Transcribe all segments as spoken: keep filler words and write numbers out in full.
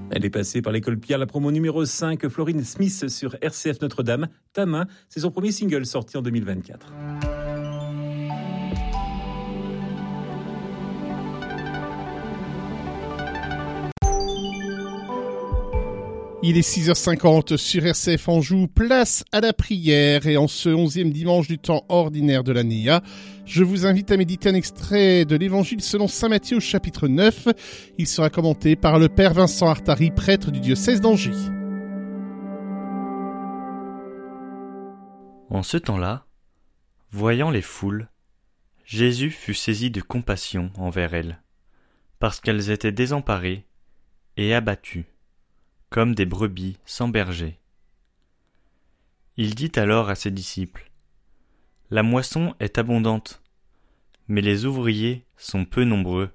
Elle est passée par l'école Pierre, la promo numéro cinq, Florine Smith sur R C F Notre-Dame. Ta main, c'est son premier single sorti en deux mille vingt-quatre. Il est six heures cinquante sur R C F Anjou, place à la prière et en ce onzième dimanche du temps ordinaire de l'année A, je vous invite à méditer un extrait de l'évangile selon saint Matthieu au chapitre neuf. Il sera commenté par le père Vincent Artari, prêtre du diocèse d'Angers. En ce temps-là, voyant les foules, Jésus fut saisi de compassion envers elles, parce qu'elles étaient désemparées et abattues, comme des brebis sans berger. Il dit alors à ses disciples : « La moisson est abondante, mais les ouvriers sont peu nombreux.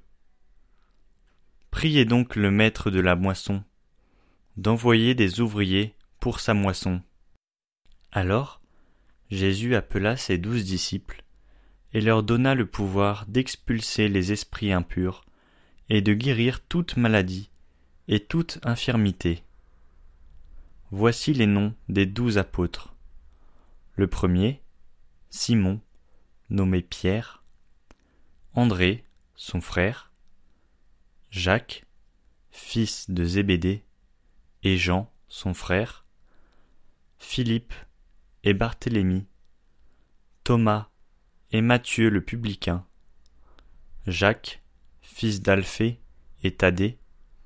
Priez donc le maître de la moisson d'envoyer des ouvriers pour sa moisson. » Alors, Jésus appela ses douze disciples et leur donna le pouvoir d'expulser les esprits impurs et de guérir toute maladie et toute infirmité. Voici les noms des douze apôtres. Le premier, Simon, nommé Pierre, André, son frère, Jacques, fils de Zébédée, et Jean, son frère, Philippe et Barthélemy, Thomas et Matthieu le publicain, Jacques, fils d'Alphée et Thaddée,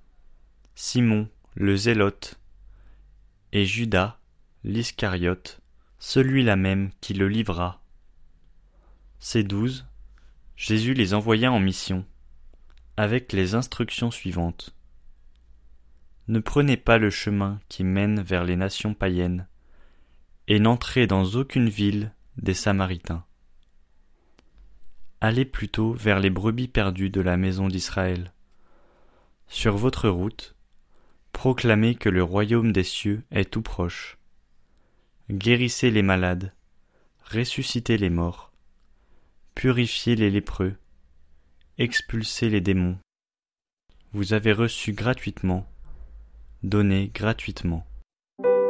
Simon le Zélote, et Judas l'Iscariote, celui-là même qui le livra. Ces douze, Jésus les envoya en mission, avec les instructions suivantes. Ne prenez pas le chemin qui mène vers les nations païennes, et n'entrez dans aucune ville des Samaritains. Allez plutôt vers les brebis perdues de la maison d'Israël. Sur votre route, proclamez que le royaume des cieux est tout proche. Guérissez les malades, ressuscitez les morts, purifiez les lépreux, expulsez les démons. Vous avez reçu gratuitement, donnez gratuitement.